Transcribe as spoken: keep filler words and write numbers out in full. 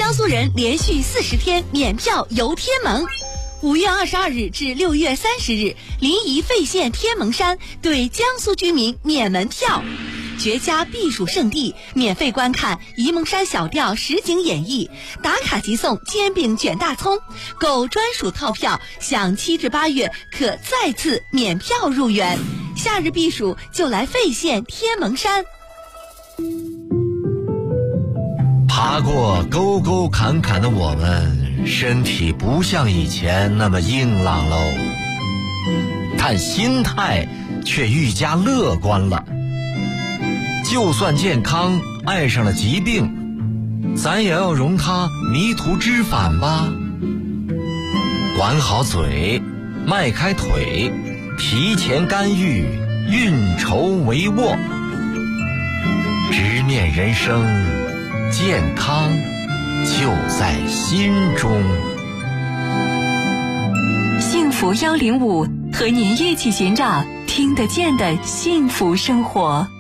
江苏人连续四十天免票游天门。五月二十二日至六月三十日，临沂费县天门山对江苏居民免门票，绝佳避暑胜地，免费观看沂蒙山小调实景演绎，打卡即送煎饼卷大葱，购专属套票享七至八月可再次免票入园。夏日避暑就来费县天门山。 爬过沟沟坎坎的我们，身体不像以前那么硬朗喽，但心态却愈加乐观了。就算健康爱上了疾病，咱也要容它迷途知返吧。管好嘴，迈开腿，提前干预，运筹帷幄，直面人生，健康就在心中。 幸福幺零五和您一起寻找听得见的幸福生活。